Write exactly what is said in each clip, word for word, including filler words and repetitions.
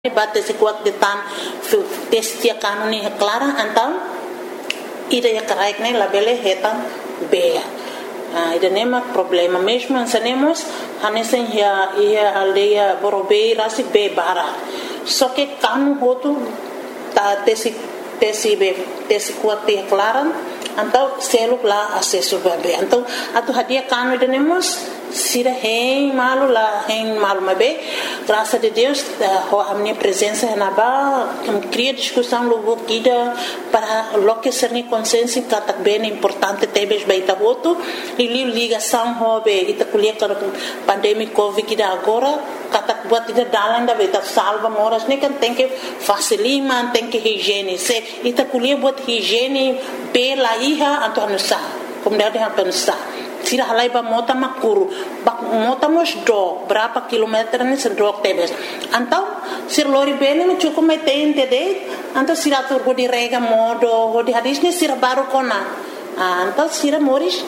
Bate se kuat de tan testia kanuni clara então ida ya karaik ne labele hetan bea ida nema problema mesmo ansanemos hanesen ya ia aldeia borobei rasi be bara só que kanu hotu ta tesi tesi be tesi kuat de clara então selo lá acesso bebe então atu hadia kanu ida nemos sira hein malu la hein malu mabe graças a Deus a minha presença na ba cria discussão logo kida para lokecerni consciência kata bem importante tebes baita voto e ligação hobe ita kuliah para pandemia covid kida agora kata buat ida dalan da baita salva moras ne kan tem que facilima tem que higiene se ita kuliah buat higiene pela iha atau nusa como deve atau nusa sira halai ba mota makuru bak mota mos do berapa kilometer ni sedok tebes antau sir lori bene no cukup metente de antau sira tur bodi rega modo bodi hadis ni sira baru kona antau sira moris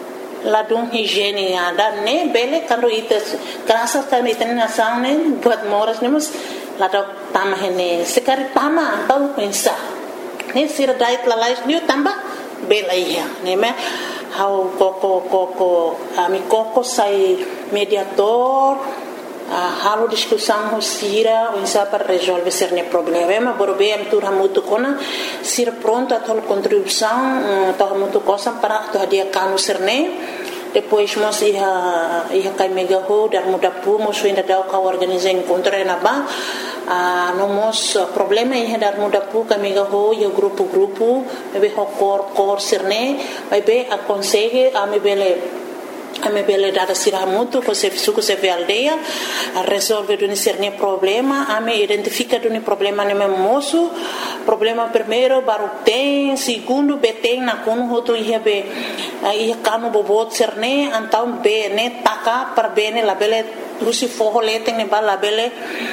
ladung higiene ada ne bele karo ites graças kan iten nação ne buat moras nemos ladok tama hene sekari tama antau pensa ne sira dait lalais niu tamba bela ia ne me how koko koko ami koko sai mediador halo discussão sira onsa para resolver cerne problema borbe am tur hamutu kona sir pronto a tol contribuição to hamutu cosa para to dia kanu cerne depois mos ia ia kai mega ho dar muda pu mos ainda dau ka organizar encontro na ba a no mos problema ia dar muda pu ka mega ho ia grupo grupo be ho cor cor cerne vai be a consegue a me bele a me bele data sira muito com se suco se ve aldeia a resolver do cerne problema a me identifica do problema no meu moço problema primeiro baru tem segundo beteng na kono hoto ia be ia kanu bobot cerne então be ne taka para bene la bele rusi forro leteng ne bala bele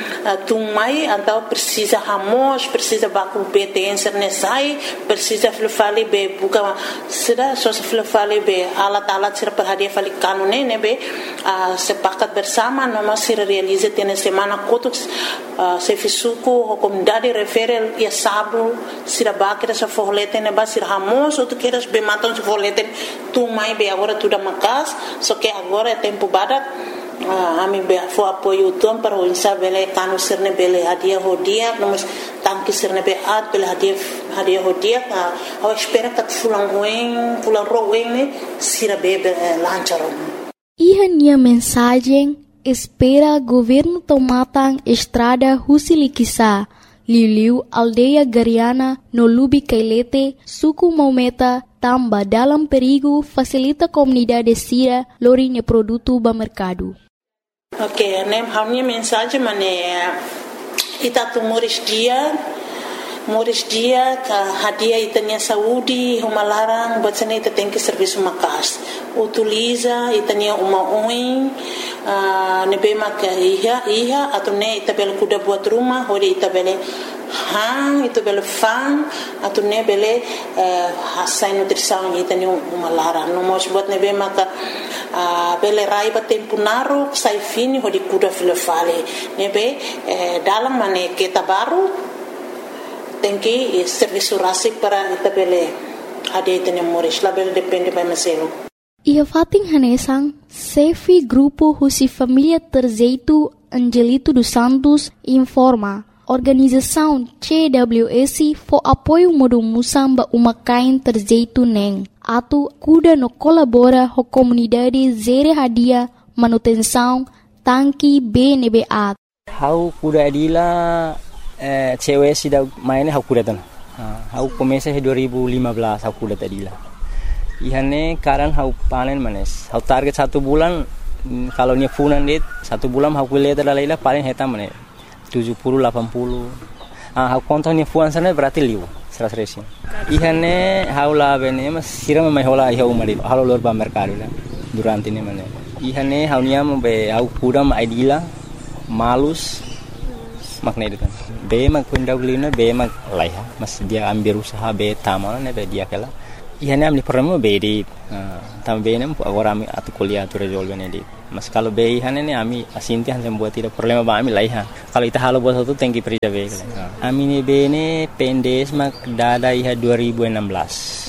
tumai então precisa ramos precisa baku beteng cerne sai precisa fale be buka será só se fale be ala tala sira para dia fale kanu ne ne be sepakat bersama noma sira realiza tene semana kotuk se fisuku comunidade refere ia sábado sira bakira sa forro leteng ne ba sira ramos ou tu queres be matam se forro leteng tumai be agora tudo macas só que agora é tempo badak a mim be fo apoio tom para o insa bele kanu sirne bele hadia hodia nós tanque sirne be at bele hadia hadia hodia a espera que fulan ruim fulan ruim ne sira bebe lancharon e a mensagem espera governo tomatang estrada husilikisa Liliu aldeia Gariana no Lubi Kailete suku Maumeta tamba dalam perigo facilita comunidade sira lorinha produto ba mercado. Ok, nem a minha mensagem mané itatu moris dia moris dia ka hadia itanya saúde uma larang batsane ita tem que serviço makas utiliza itanya uma oin nebe mak iha iha atau ne ita bel kuda buat rumah hodi ita bele hang ita bele fan atau ne bele hasai nutrição itanya uma larang no mos buat nebe mak bele raiba tempo naru sai fini hodi kuda file fale nebe dalam mane kita baru tem que serviço rasi para itabele ade tene moris label depende by maselo ia fating hanesang sefi grupo husi família Terzeito Angelito dos Santos informa organização C W S for apoio modo musamba uma kain Terzeito neng atu kuda no colabora ho comunidade zere hadia manutenção tanki B N B A how kuda adila Eh, cewek sudah mainnya aku datang. Aku komesa dua ribu lima belas aku datang dila. Ihane karan aku panen manes. Aku target satu bulan kalau nya funan dit satu bulan aku lihat ada leila paling heta manes tujuh puluh delapan puluh. Ah aku kontak nya fuan sana berarti liu seratus resin. Ihane aku lah bene mas siram mai hola iha umari. Halo lor ba mercado la durante ini manes. Ihane aku nya be aku kudam idila malus makna itu kan be mak pun dah beli na be mak laiha mas dia ambil usaha be tamal na be dia kala ihane amni problema bedi tam bene agora ami atu kuliah tu resolve ne di mas kalau be ihane ne ami asinti han buat tidak problema ba ami laiha kalau ita halo buat itu tengki perida be ami ne bene pendes mak dada iha dua ribu enam belas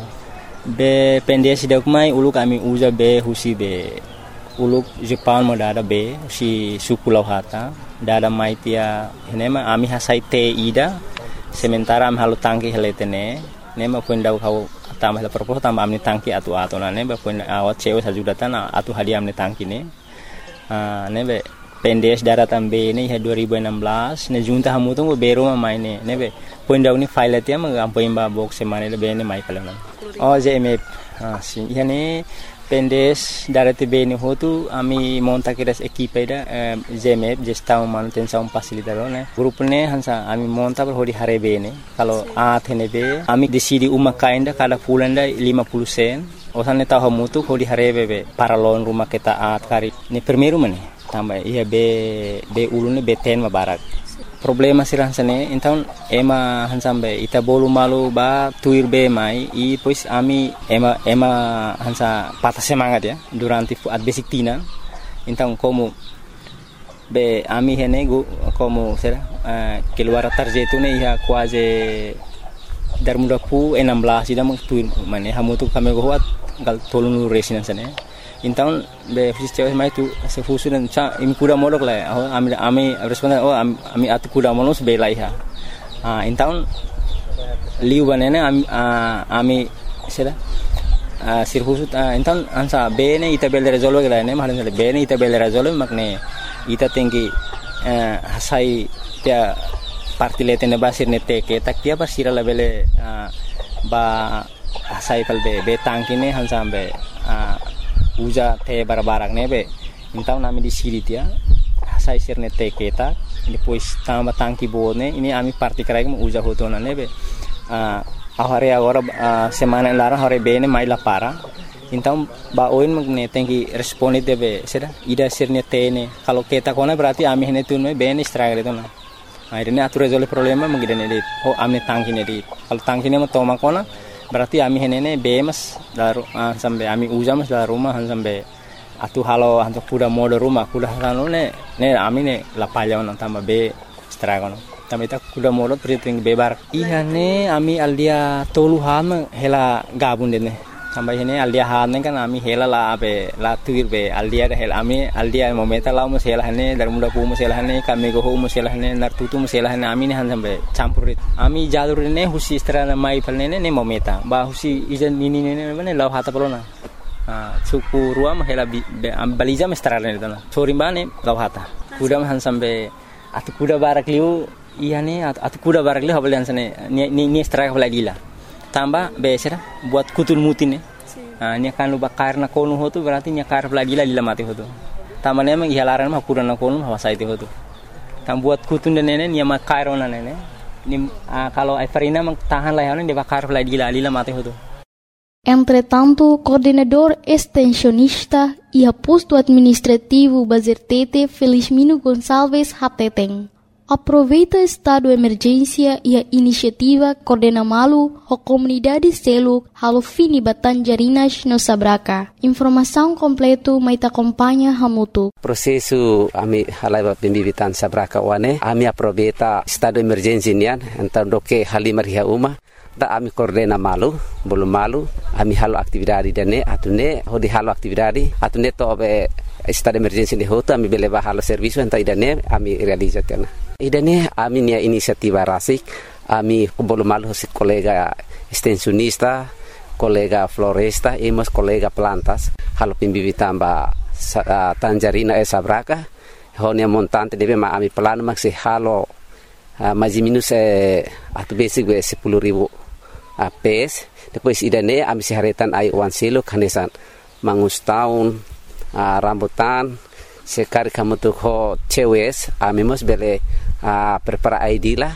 be pendes dak mai uluk ami uza be husi be uluk Jepang mo dada be si suku lauhata dada mai tia henema ami hasai te ida sementara am halu tangki heletene nema pun dau kau tambah la propos tambah amni tangki atu atu na neba pun awat cewe sajudatan atu hadiah amni tangki ne ah nebe pendes daratan be ne dua ribu enam belas ne junta hamu tu bero ma mai ne nebe pun dau ni file tia ma ampoin ba box semane le be ne mai kalana oh J M F ah si yani pendes darate be ne hotu ami monta kiras equipe da J M F gestão manutenção facilitador ne grup ne hansa ami monta per hodi hare be ne kalau a thene be ami decidi uma kainda kada fulanda lima puluh sen osane tahu mutu hodi hare be be paralon rumah kita at kari ne primeiro mane tambah iya be be ulune be ten mabarak problema sirah sane então ema hansambe ita bolu malu ba tuir be mai i pois ami ema ema hansa patah semangat ya durante at basic tina então como be ami hene go como será uh, keluar tarjetu ne ia quase dar muda pu enam belas ida meng tuir mane hamu tu kami go hat gal tolunu resinan sane então be fiz cewek mai tu se fusu dan cha imi kuda modok la oh ami ami responden oh ami atu kuda monos be laiha ah então liu banene ami ami sera ah sir fusu então ansa be ne ita bel resolve la ne mahalan be ne ita bel resolve makne ita tinggi hasai dia parti letene basir ne teke tak dia basira la bele ba hasai kal be be tangkine hansa be uja te barbarak nebe então nami di siri tia sai sirne te keta depois tambah tangki bone ini ami parti karai mo uja hotona nebe a ahare agora semana lara hore bene mai la para então ba oin magne tengki responde debe sera ida sirne tene kalau keta kona berarti ami hene tunme bene struggle itu na akhirnya atu resolve problema mengidane di oh ami tangki ne di kalau tangki ne mo toma kona berarti ami henene bemas daru uh, sampai ami uja mas dalam rumah sampai atu halo untuk kuda mode rumah kuda halo ne ne ami ne lapalya on tambah be stragon tambah itu kuda mode priting bebar iya ne ami aldia tolu ham hela gabun dene tambah ini aldia han kan ami hela la be la tuir be aldia da hela ami aldia momenta la mo hela hane dar muda pu mo hela hane kami go ho mo hela hane nar tutu mo hela hane ami ne han sampai campurit ami jalur ne husi strana mai palne ne momenta ba husi ijan nini ne ne la hata polona ah suku ruam hela baliza me strana ne dana sori bane la hata kuda han sampai atu kuda barak liu iya ne atu kuda barak liu habalian sane ni ni straka balagila tambah besera buat kutul mutin ne ah nya kan luba karna konu hotu berarti nya kar lagi la lila mati hotu tamane emang ihalaran mah kuda na konu hawa sai hotu tam buat kutun dan nene nya ma kairona nene ni kalau Everina mang tahan lah ne de bakar lagi la lila mati hotu. Entretanto, coordenador extensionista e posto administrativo Bazertete Felizmino Gonçalves Hateteng aproveita estado de emergência e a iniciativa coordena malu a comunidade selo halo fini Batanjarinas no Sabraca. Informação completo mai te acompanha hamutu. Processo ami halai pembibitan Sabraca wane ami aproveita estado de emergência nian então do que halimar ria uma da ami coordena malu belum malu ami halo aktividade dane atune hodi halo aktividade atune to be estado de emergência de hoto ami beleva halo serviço então idane ami realizatena idane ami nia inisiativa rasik ami belum malu si kolega extensionista kolega floresta e mas kolega plantas halo pimbibitan ba uh, Tanjarina e Sabraca honia montante debe ma ami plan maksi halo uh, mais minus eh, atu basic be sepuluh ribu uh, pes depois idane ami siharetan ai wan silo kanesan mangus tahun uh, rambutan sekali kamu tuh ho cewes ami mos bele uh, prepara I D lah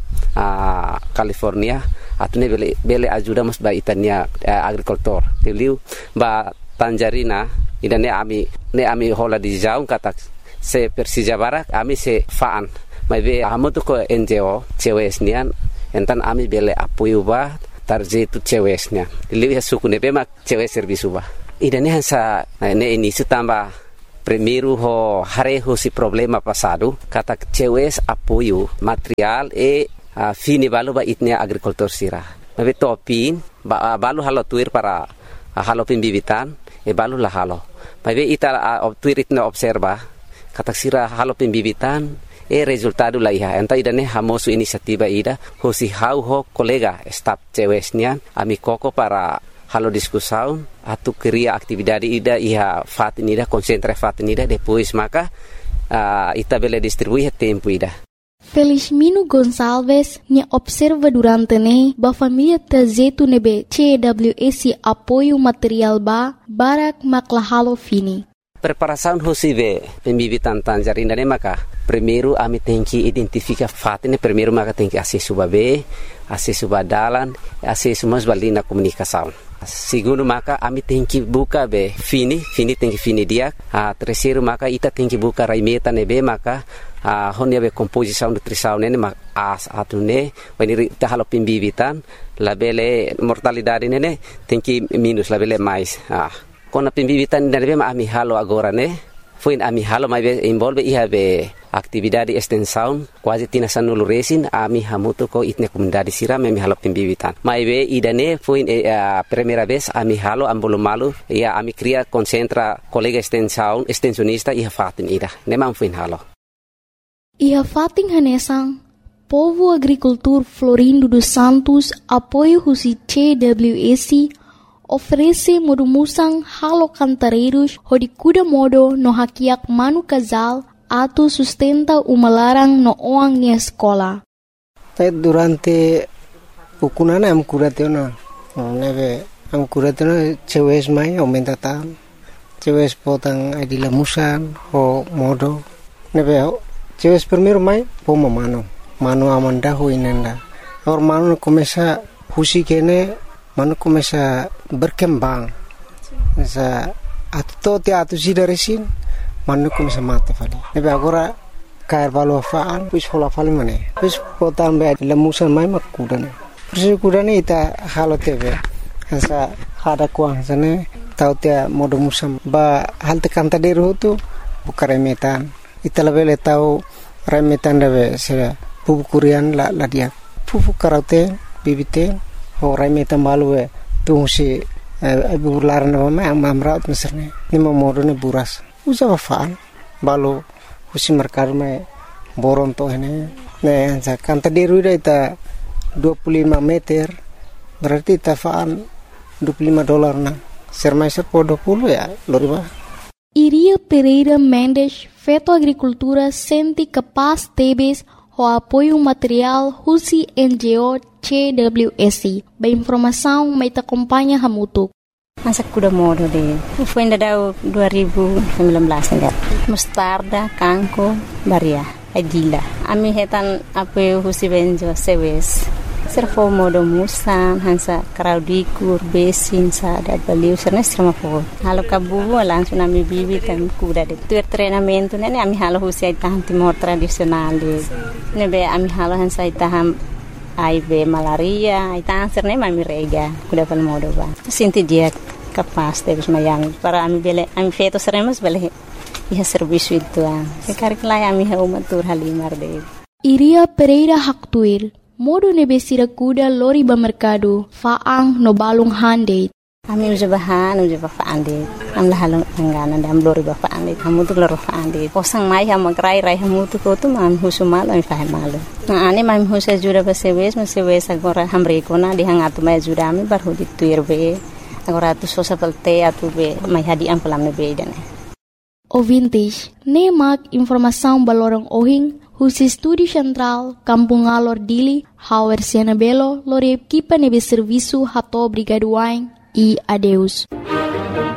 uh, California atune bele bele ajuda mas ba itania uh, agricultor tiliu ba Tanjarina idane ami ne ami hola di jaung kata se Persija Barak ami se faan mai be amu tu ko N G O cewes nian entan ami bele apuyu ba tarjetu cewesnya. Lihat suku nebe mak cewes servisu ba. Idane hansa ne ini tambah primeiro ho hareho si problema passado kata cewes apoio material e uh, fini balu ba itnia agricultor sira. Mabe topin ba, balu halo tuir para uh, halo pembibitan e balu la halo. Mabe ita uh, tuir itna observa kata sira halo pembibitan e resultado la iha. Enta idane hamosu inisiativa ida hosi hau ho kolega staf cewesnya ami koko para halo discussão atu queria atividade ida iha fatin ida concentra fatin ida depois maka uh, ita bele distribuir tempo ida. Felizmino Gonçalves nya observa durante ne ba família trajeto nebe C W S apoio material ba barak maklahalo fini. Preparação hosive pembibitan tanjarinda ne maka primeiro ami tem que identificar fatin primeiro maka tem que acesso babe acesso badalan acesso mas balina comunicação. Segundo maka ami tem que buka be fini fini tem que fini dia a terceiro maka ita tem que buka raimeta nebe maka a honia be composição nutrição nene mak as atune when ita halo pembibitan labele mortalidade nene tem que minus labele mais ah kona pembibitan nebe ma ami halo agora ne foi ami halo mai be envolve iha be atividade extensão quase tina sanulu resin ami hamuto ko itne comunidade sira me halo pembibitan mai be idane foi a primeira vez ami halo ambolo malu ia ami cria concentra colega extensão extensionista iha fatin ida ne man foi halo iha fatin hanesang povo agricultor Florindo dos Santos apoio husi C W S oferece modumusang halo cantareiros hodi kuda modo no hakiak manu casal atau sustenta uma larang no oang ni escola. Durante ukunana am kuratena, neve am kuratena cewes mai aumenta tan, cewes potang adila musan o modo, neve cewes primeiro mai poma mano, mano amanda ho inenda, or mano começa husi kene, mano começa berkembang, sa atau te atu sidaresin. Manu começa mata fali. Nebe agora cair valor faan, pus hola fali mane. Pus potam be lamusan mai makuda ne. Pus kuda ne ita halo tebe. Hansa hada kuang sana tau te modo musam ba hal te kanta deru tu bukare metan. Ita labele tau remetan debe sera pupu kurian la la dia. Pupu karaute bibite ho remetan balue tu si ibu laran nama amamrat meserne. Ni modo ne buras. Usa faan balu husi merkar me boron to ini ne sa kanta deru ida ita dua puluh lima meter berarti ita faan dua puluh lima dolar na sermai serpo dua puluh ya loriba. Iria Pereira Mendes feto agricultura senti capaz tebes ho apoio material husi N G O C W S ba informação mai ta acompanha hamutuk. Masak kuda modo de. Foi ainda dua ribu sembilan belas ainda. Mostarda, kanko, baria, adila. Ami hetan apoio husi benjo sewes. Serfo modo musan, hansa kraudikur, besin, sa da baliu serna serma fo. Halo kabubu langsung ami bibi kan kuda de. Tuer treinamento nene ami halo husi itahan timor tradisional de. Nebe ami halo hansa itahan A I V malaria, itahan serna ami rega kuda pal modo ba. Sinti dia capaz de mayang para ami bele ami feto seremos bele iha serviço itu ah sekar klai ami ha umatur halimar de. Iria Pereira Haktuir modo nebesira kuda lori ba mercado faang no balung hande. Ami uja bahan uja ba faande am la halong ngana dam lori ba faande kamu tu lori faande posang mai ha magrai rai hamu tu ko tu mam husumal ami fa malu na ane mam husa jura ba sewes ma sewes agora hamre kona di hangatu mai jura ami bar hudi tuir be agora tu sosa pelte atu be mai hadi am pelam be dane. O vintage ne mak informação balorong ohing husi studi central Kampung Alor Dili Hauer Sianabelo lori equipa nebe serviço hato brigaduain e adeus.